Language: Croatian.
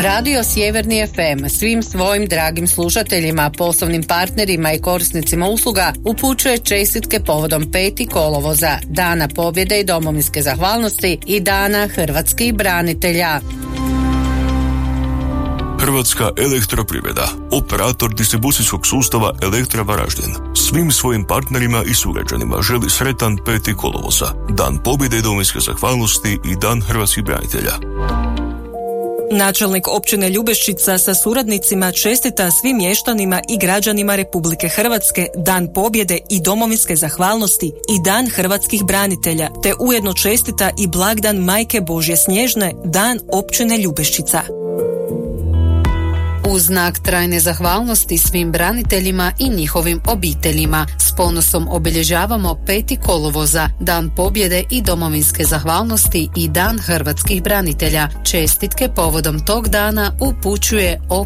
Radio Sjeverni FM svim svojim dragim slušateljima, poslovnim partnerima i korisnicima usluga upućuje čestitke povodom 5. kolovoza, Dana pobjede i domovinske zahvalnosti i Dana hrvatskih branitelja. Hrvatska elektroprivreda, operator distribucijskog sustava Elektra Varaždin, svim svojim partnerima i sugrađanima želi sretan 5. kolovoza, Dan pobjede i domovinske zahvalnosti i Dan hrvatskih branitelja. Načelnik općine Ljubeščica sa suradnicima čestita svim mještanima i građanima Republike Hrvatske Dan pobjede i domovinske zahvalnosti i Dan hrvatskih branitelja, te ujedno čestita i blagdan Majke Božje Snježne, Dan općine Ljubeščica. U znak trajne zahvalnosti svim braniteljima i njihovim obiteljima s ponosom obilježavamo 5. kolovoza, Dan pobjede i domovinske zahvalnosti i Dan hrvatskih branitelja. Čestitke povodom tog dana upućuje